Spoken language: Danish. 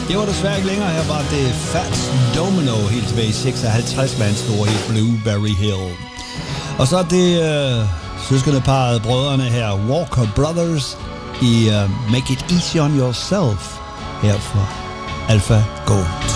Det var desværre ikke længere. Her var det Fats Domino helt tilbage i 56 med en stor hit Blueberry Hill. Og så er det søskendeparret, brødrene her, Walker Brothers i Make It Easy On Yourself her fra Alpha Gold.